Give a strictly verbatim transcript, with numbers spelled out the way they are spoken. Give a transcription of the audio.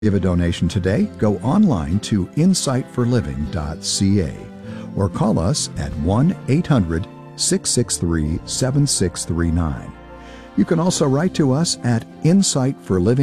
Give a donation today. Go online to insight for living dot c a or call us at one eight hundred, six six three, seven six three nine. You can also write to us at Insight for Living